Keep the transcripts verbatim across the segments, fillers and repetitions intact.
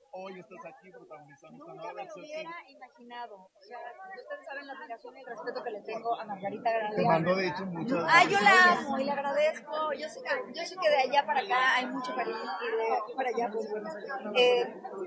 hoy estás aquí protagonizando esta Nunca nueva me lo versión. hubiera imaginado. O sea, ustedes saben la admiración y el respeto que le tengo a Margarita Grande. Te mandó de hecho muchas. Ah, yo la amo y le agradezco. Yo sé que, yo sé que de allá para acá hay mucho cariño y de aquí para allá, pues bueno. Eh,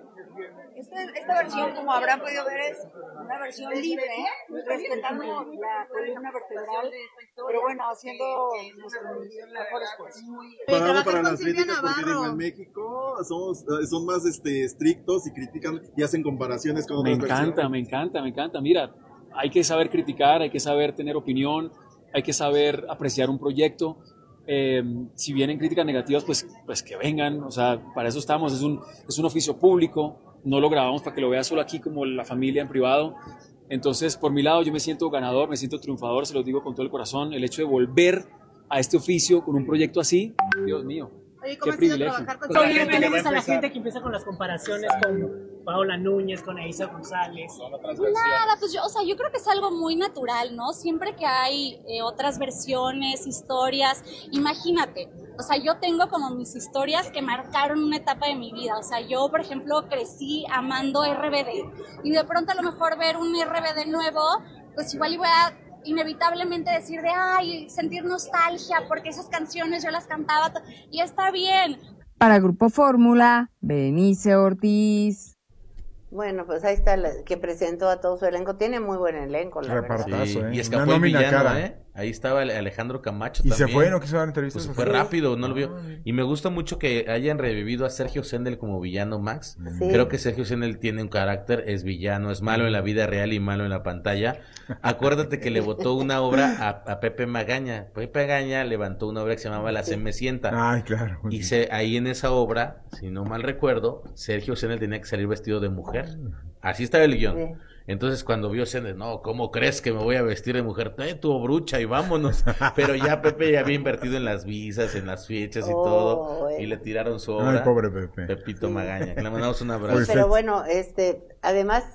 esta, esta versión, como habrán podido ver, es una versión libre, ¿eh? Respetando la columna vertebral, pero bueno, haciendo nuestro mejor esfuerzo. Parado para las críticas, porque digo, en México somos, son más este, estrictos y critican y hacen comparaciones con otras Me encanta, versiones. me encanta, me encanta. Mira, hay que saber criticar, hay que saber tener opinión, hay que saber apreciar un proyecto. Eh, si vienen críticas negativas, pues, pues que vengan, o sea, para eso estamos, es un, es un oficio público, no lo grabamos para que lo vea solo aquí como la familia en privado. Entonces, por mi lado, yo me siento ganador, me siento triunfador, se los digo con todo el corazón. El hecho de volver a este oficio con un proyecto así, Dios mío, Oye, ¿cómo qué ha sido privilegio. trabajar con Pues tu le gente? tenemos a la gente que empieza con las comparaciones con Paola Núñez, con Eiza González. Nada, pues yo, o sea, yo creo que es algo muy natural, ¿no? Siempre que hay eh, otras versiones, historias, imagínate, o sea, yo tengo como mis historias que marcaron una etapa de mi vida, o sea, yo, por ejemplo, crecí amando R B D y de pronto a lo mejor ver un R B D nuevo, pues igual voy a inevitablemente decir de, ay, sentir nostalgia, porque esas canciones yo las cantaba y está bien. Para Grupo Fórmula, Benice Ortiz. Bueno, pues ahí está, la, que presentó a todo su elenco. Tiene muy buen elenco, la Repartazo, verdad. Sí, ¿eh? y escapó el villano, ¿eh? Ahí estaba Alejandro Camacho Y también. se fue, ¿no quiso dar entrevistas? Pues fue ¿Se fue? rápido, no lo vio. Y me gusta mucho que hayan revivido a Sergio Sendel como villano, Max. Sí. Creo que Sergio Sendel tiene un carácter, es villano, es malo en la vida real y malo en la pantalla. Acuérdate que le votó una obra a, a Pepe Magaña. Pepe Magaña levantó una obra que se llamaba La Semecienta. Ay, claro. Y se, ahí en esa obra, si no mal recuerdo, Sergio Sendel tenía que salir vestido de mujer. Así estaba el guión. Sí. Entonces cuando vio Sendel, no, ¿cómo crees que me voy a vestir de mujer? Trae tu obrucha y vámonos. Pero ya Pepe ya había invertido en las visas, en las fechas y Oh, todo. bueno. Y le tiraron su obra. Ay, pobre Pepe. Pepito Sí. Magaña. Que le mandamos un Sí, abrazo. pero bueno, este, además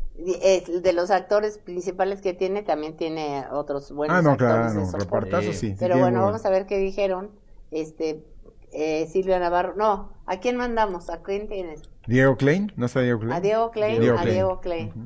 eh, de los actores principales que tiene, también tiene otros buenos Ah, no, actores claro, de no, soporte. repartazo Sí. sí. sí Pero tiene bueno, muy vamos a ver qué dijeron. Este, eh, Silvia Navarro, no, ¿a quién mandamos? ¿A quién tienes? Diego Klein, ¿no está Diego Klein? A Diego Klein, Diego a Klein. Diego Klein. Ujú.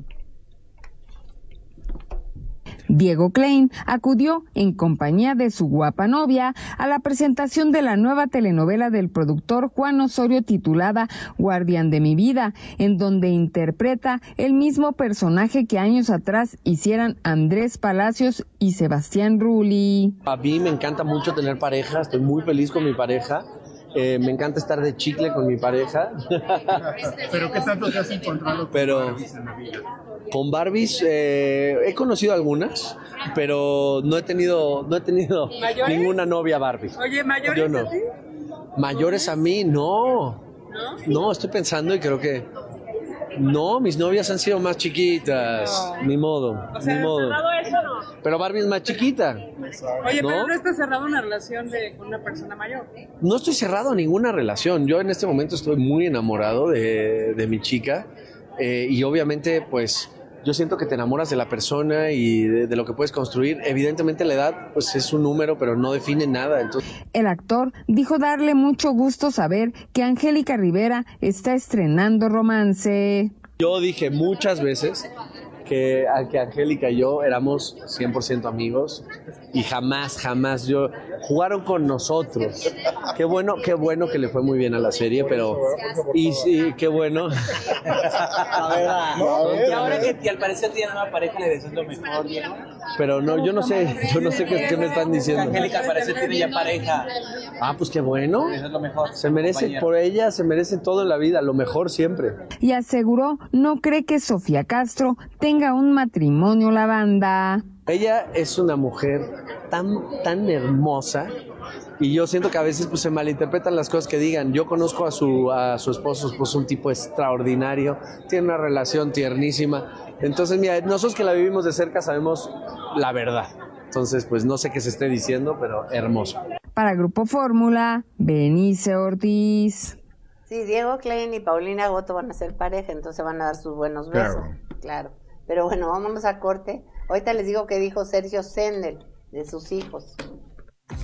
Diego Klein acudió en compañía de su guapa novia a la presentación de la nueva telenovela del productor Juan Osorio titulada Guardián de mi vida, en donde interpreta el mismo personaje que años atrás hicieran Andrés Palacios y Sebastián Rulli. A mí me encanta mucho tener pareja, estoy muy feliz con mi pareja. Eh, me encanta estar de chicle con mi pareja. Pero ¿qué tanto te has encontrado con Pero Barbies en la vida? con Barbies eh, he conocido algunas, pero no he tenido, no he tenido ¿Mayores? ninguna novia Barbie. Oye, ¿mayores Yo no. a ti? Mayores a mí, no. No, estoy pensando y creo que no, mis novias han sido más chiquitas, ni modo, O sea, ni modo. cerrado eso no. Pero Barbie es más chiquita. Oye, ¿No? pero no está cerrada una relación de, con una persona mayor. No estoy cerrado a ninguna relación. Yo en este momento estoy muy enamorado de, de mi chica eh, y obviamente pues yo siento que te enamoras de la persona y de, de lo que puedes construir. Evidentemente la edad pues es un número, pero no define nada. Entonces... El actor dijo darle mucho gusto saber que Angélica Rivera está estrenando romance. Yo dije muchas veces que, a- que Angélica y yo éramos cien por ciento amigos y jamás, jamás yo jugaron con nosotros. Qué bueno, qué bueno que le fue muy bien a la serie, pero y sí, qué bueno. A ver, a- y ahora que te- al parecer tienes una pareja, le deseas lo mejor, Diego. Pero no, yo no sé, yo no sé qué, qué me están diciendo. Angélica al parecer tiene ya pareja, Ah, pues qué bueno. eso es lo mejor. Se merece, compañero. por ella se merece todo en la vida, lo mejor siempre. Y aseguró no cree que Sofía Castro tenga un matrimonio la banda. Ella es una mujer tan, tan hermosa y yo siento que a veces pues, se malinterpretan las cosas que digan. Yo conozco a su, a su esposo, su esposo es un tipo extraordinario, tiene una relación tiernísima. Entonces, mira, nosotros que la vivimos de cerca sabemos la verdad. Entonces, pues no sé qué se esté diciendo, pero hermoso. Para Grupo Fórmula, Benice Ortiz. Sí, Diego Klein y Paulina Goto van a ser pareja, entonces van a dar sus buenos besos. Claro. Claro. Pero bueno, vámonos a corte. Ahorita les digo que dijo Sergio Sendel de sus hijos.